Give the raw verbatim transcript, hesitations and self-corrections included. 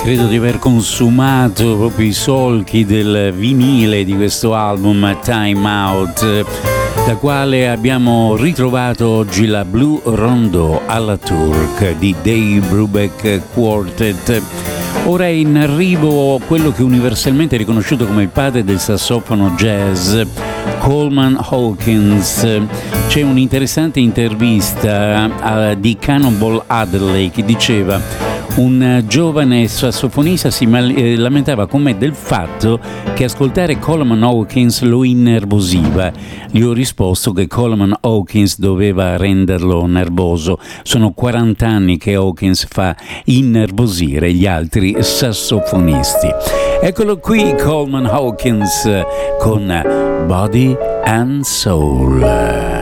Credo di aver consumato proprio i solchi del vinile di questo album Time Out, da quale abbiamo ritrovato oggi la Blue Rondeau alla Turk di Dave Brubeck Quartet. Ora è in arrivo quello che è universalmente riconosciuto come il padre del sassofono jazz, Coleman Hawkins. C'è un'interessante intervista a, di Cannonball Adderley che diceva: un giovane sassofonista si lamentava con me del fatto che ascoltare Coleman Hawkins lo innervosiva. Gli ho risposto che Coleman Hawkins doveva renderlo nervoso. Sono quaranta anni che Hawkins fa innervosire gli altri sassofonisti. Eccolo qui Coleman Hawkins con Body and Soul.